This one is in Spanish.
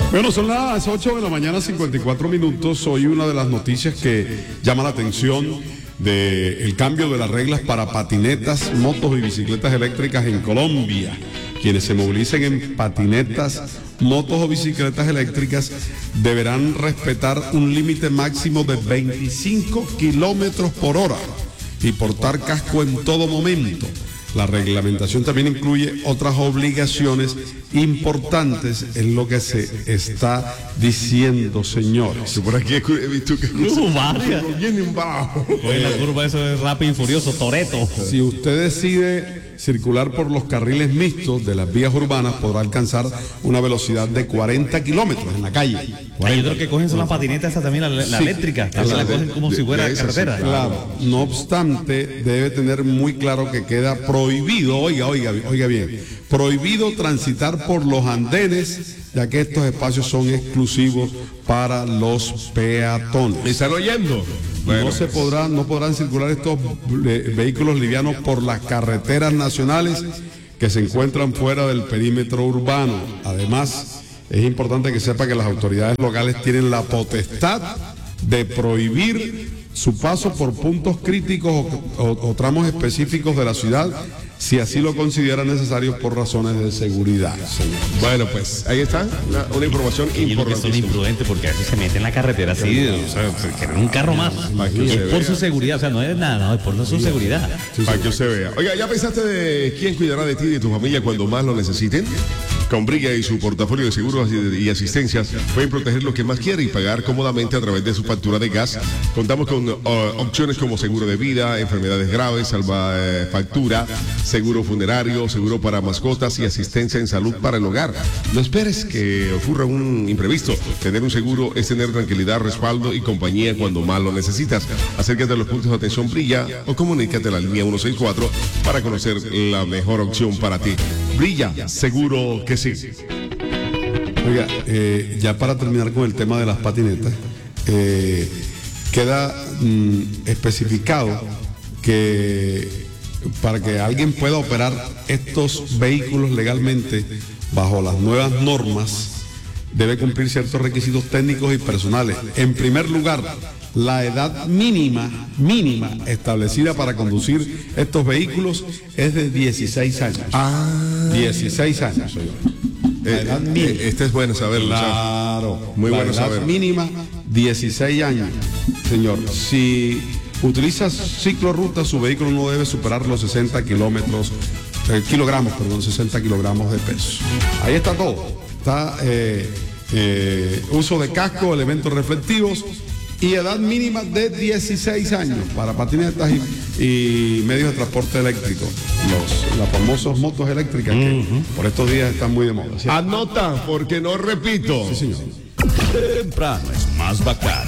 Bueno, son las 8 de la mañana, 54 minutos. Hoy una de las noticias que llama la atención del cambio de las reglas para patinetas, motos y bicicletas eléctricas en Colombia. Quienes se movilicen en patinetas, motos o bicicletas eléctricas deberán respetar un límite máximo de 25 kilómetros por hora y portar casco en todo momento. La reglamentación también incluye otras obligaciones importantes en lo que se está diciendo, señores. Yo por aquí he visto que varias. vienen bajo. En la curva eso es Rápido y Furioso, Toretto. Si usted decide circular por los carriles mixtos de las vías urbanas, podrá alcanzar una velocidad de 40 kilómetros en la calle. Hay otros que cogen son las patinetas, esa también, la Sí, eléctrica, también la cogen como si fuera carretera. Claro, no obstante, debe tener muy claro que queda prohibido, oiga bien, prohibido transitar por los andenes, ya que estos espacios son exclusivos para los peatones. ¿Me están oyendo? Bueno, No podrán circular estos vehículos livianos por las carreteras nacionales que se encuentran fuera del perímetro urbano. Además, es importante que sepa que las autoridades locales tienen la potestad de prohibir su paso por puntos críticos o tramos específicos de la ciudad, si así lo consideran necesario por razones de seguridad, señor. Bueno, pues ahí está una información Y lo que son importantísima. imprudentes porque a veces se meten en la carretera así, o sea, quieren un carro más. que Y se es por vea. su seguridad, o sea, no es nada, no, es por su seguridad. Para que usted vea. Oiga, ¿ya pensaste de quién cuidará de ti y de tu familia cuando más lo necesiten? Con Brilla y su portafolio de seguros y asistencias pueden proteger lo que más quiere y pagar cómodamente a través de su factura de gas. Contamos con opciones como seguro de vida, enfermedades graves, salva factura, seguro funerario, seguro para mascotas y asistencia en salud para el hogar. No esperes que ocurra un imprevisto. Tener un seguro es tener tranquilidad, respaldo y compañía cuando más lo necesitas. Acércate a los puntos de atención Brilla o comunícate a la línea 164 para conocer la mejor opción para ti. Brilla, seguro que sí. Oiga, ya para terminar con el tema de las patinetas, queda especificado que para que alguien pueda operar estos vehículos legalmente bajo las nuevas normas, debe cumplir ciertos requisitos técnicos y personales. En primer lugar, la edad mínima establecida para conducir estos vehículos es de 16 años. 16 años, señor. La edad mínima. Este es bueno saberlo. Claro. Muy bueno la edad saberlo. mínima, 16 años. Señor, si utiliza ciclorruta, su vehículo no debe superar los 60 kilogramos, 60 kilogramos de peso. Ahí está todo. Está uso de casco, elementos reflectivos y edad mínima de 16 años para patinetas y medios de transporte eléctrico. Las famosas motos eléctricas que por estos días están muy de moda. ¿Sí? Anota, porque no repito. Sí, señor. Temprano es más bacán.